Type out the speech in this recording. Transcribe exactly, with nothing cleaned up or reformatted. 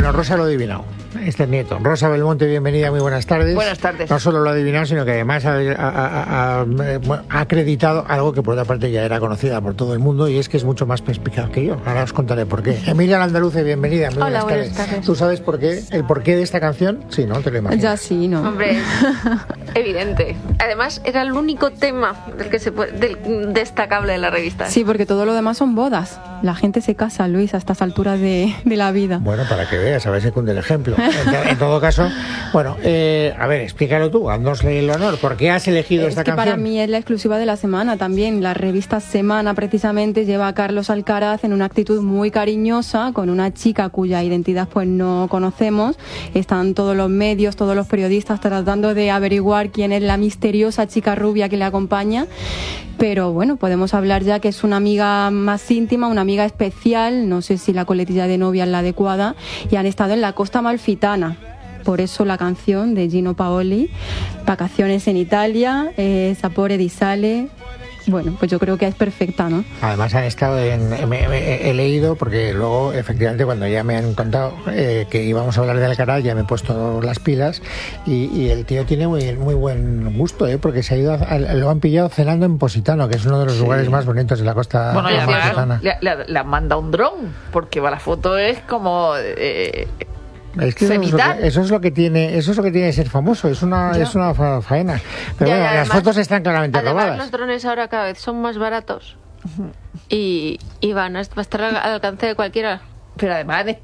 Bueno, Rosa lo ha adivinado. Este es Nieto. Rosa Belmonte, bienvenida, muy buenas tardes. Buenas tardes. No solo lo ha adivinado, sino que además ha, ha, ha, ha, ha acreditado algo que por otra parte ya era conocida por todo el mundo, y es que es mucho más perspicaz que yo. Ahora os contaré por qué. Emilia Landaluce, bienvenida, muy Hola, buenas tardes. buenas tardes. ¿Tú sabes por qué? ¿El porqué de esta canción? Sí, ¿no? Te lo imaginas. Ya sí, ¿no? Hombre, evidente. Además, era el único tema del que se puede, del destacable de la revista. Sí, porque todo lo demás son bodas. La gente se casa, Luis, a estas alturas de, de la vida. Bueno, para que veas, a ver si cunde el ejemplo. En, en todo caso, bueno, eh, a ver, explícalo tú, haznosle el honor. ¿Por qué has elegido es esta que canción? Para mí es la exclusiva de la semana también. La revista Semana, precisamente, lleva a Carlos Alcaraz en una actitud muy cariñosa con una chica cuya identidad pues no conocemos. Están todos los medios, todos los periodistas tratando de averiguar quién es la misteriosa chica rubia que le acompaña. Pero bueno, podemos hablar ya que es una amiga más íntima, una amiga especial, no sé si la coletilla de novia es la adecuada, y han estado en la Costa Amalfitana. Por eso la canción de Gino Paoli, Vacaciones en Italia, eh, Sapore di Sale. Bueno, pues yo creo que es perfecta, ¿no? Además han estado en, me, me, he leído, porque luego efectivamente cuando ya me han contado eh, que íbamos a hablar de Alcaraz, ya me he puesto las pilas, y, y el tío tiene muy, muy buen gusto, ¿eh? Porque se ha ido a, a, lo han pillado cenando en Positano, que es uno de los sí. lugares más bonitos de la costa bueno, amalfitana. Le, le, le han mandado un dron, porque la foto es como... Eh, Es que eso es, que eso es lo que tiene, eso es lo que tiene ser famoso, es una, ya. es una fa faena. Pero ya, bueno, además, las fotos están claramente además, robadas. Los drones ahora cada vez son más baratos y, y van a estar al alcance de cualquiera. Pero además